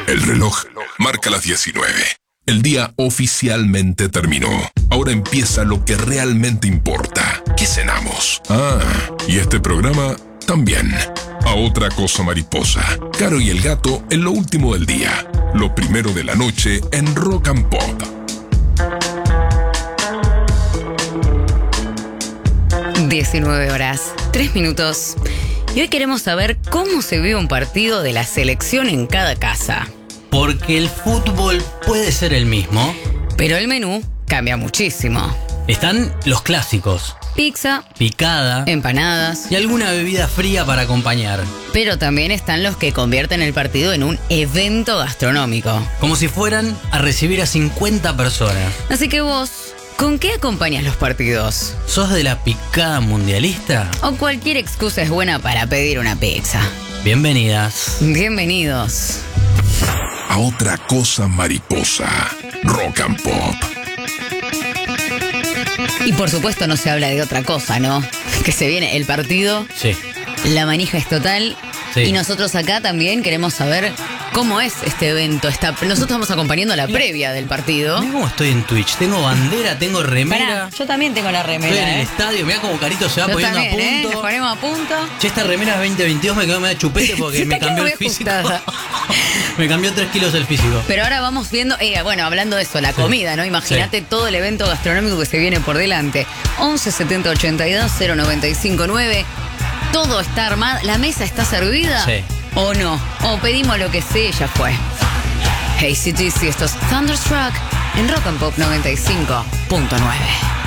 El reloj marca las 19. El día oficialmente terminó. Ahora empieza lo que realmente importa. ¿Qué cenamos? Y este programa también. A otra cosa mariposa. Caro y el gato en lo último del día. Lo primero de la noche en Rock and Pop. 19 horas, 3 minutos. Y hoy queremos saber cómo se vive un partido de la selección en cada casa. Porque el fútbol puede ser el mismo, pero el menú cambia muchísimo. Están los clásicos: pizza, picada, empanadas y alguna bebida fría para acompañar. Pero también están los que convierten el partido en un evento gastronómico. Como si fueran a recibir a 50 personas. Así que vos, ¿con qué acompañas los partidos? ¿Sos de la picada mundialista? ¿O cualquier excusa es buena para pedir una pizza? Bienvenidas. Bienvenidos. A otra cosa mariposa. Rock and Pop. Y por supuesto no se habla de otra cosa, ¿no? Que se viene el partido. Sí. La manija es total. Sí. Y nosotros acá también queremos saber cómo es este evento. Nosotros estamos acompañando la previa del partido. Mirá cómo estoy en Twitch. Tengo bandera, tengo remera. Pará, yo también tengo la remera. Estoy en el estadio. Mirá cómo Carito se va poniendo también, a punto. Nos ponemos a punto. Che, esta remera es 2022 me quedó medio chupete porque me cambió el físico. Me cambió 3 kilos el físico. Pero ahora vamos viendo, bueno, hablando de eso, la comida, ¿no? Imagínate todo el evento gastronómico que se viene por delante. 11 70 82 095 9. Todo está armado. ¿La mesa está servida? Sí. ¿O no? O pedimos lo que sea y ya fue. Hey, CGC, esto es Thunderstruck en Rock and Pop 95.9.